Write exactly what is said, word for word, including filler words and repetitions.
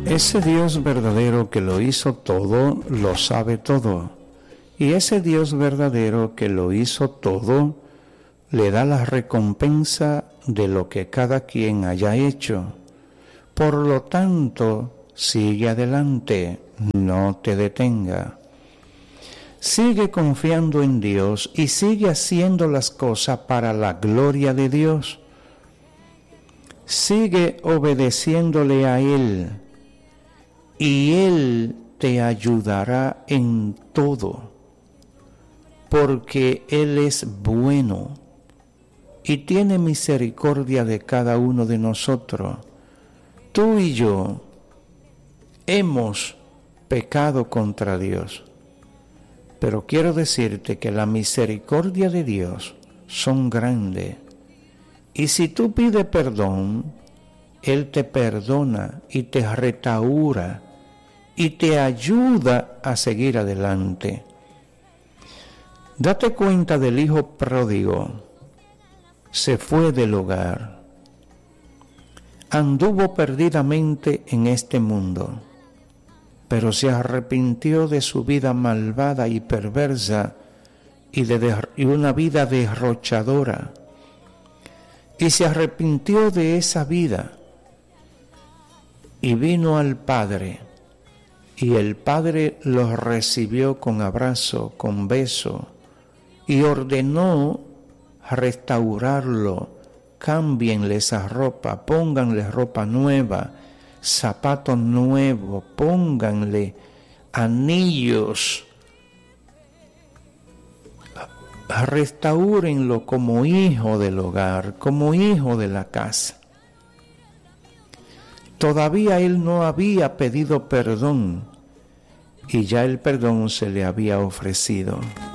Ese Dios verdadero que lo hizo todo, lo sabe todo. Y ese Dios verdadero que lo hizo todo, le da la recompensa de lo que cada quien haya hecho. Por lo tanto, sigue adelante, no te detenga. Sigue confiando en Dios y sigue haciendo las cosas para la gloria de Dios. Sigue obedeciéndole a Él y Él te ayudará en todo, porque Él es bueno y tiene misericordia de cada uno de nosotros. Tú y yo hemos pecado contra Dios, pero quiero decirte que la misericordia de Dios son grandes. Y si tú pides perdón, Él te perdona y te restaura y te ayuda a seguir adelante. Date cuenta del hijo pródigo. Se fue del hogar. Anduvo perdidamente en este mundo, pero se arrepintió de su vida malvada y perversa y de, de y una vida derrochadora. Y se arrepintió de esa vida y vino al Padre, y el Padre lo recibió con abrazo, con beso, y ordenó restaurarlo. Cámbienle esa ropa, pónganle ropa nueva, zapatos nuevos, pónganle anillos, restáurenlo como hijo del hogar, como hijo de la casa. Todavía él no había pedido perdón y ya el perdón se le había ofrecido.